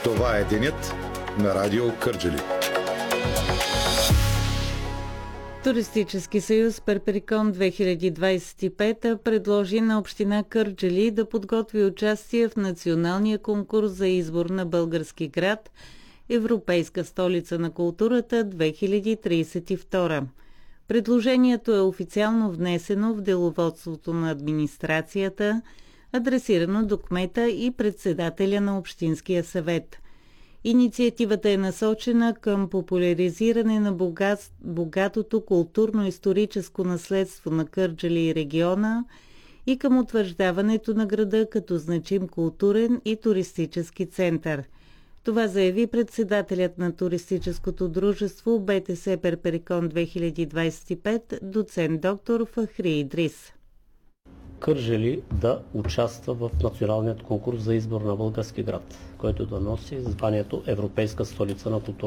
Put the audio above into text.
Това е денят на Радио Кърджали. Туристически съюз Перперикон 2025 предложи на община Кърджали да подготви участие в националния конкурс за избор на български град Европейска столица на културата 2032. Предложението е официално внесено в деловодството на администрацията, адресирано до кмета и председателя на Общинския съвет. Инициативата е насочена към популяризиране на богатото културно-историческо наследство на Кърджали и региона и към утвърждаването на града като значим културен и туристически център. Това заяви председателят на туристическото дружество БТС Перперикон 2025, доцент доктор Фахри Идрис. Кърджали да участва в националният конкурс за избор на български град, който да носи званието Европейска столица на културата.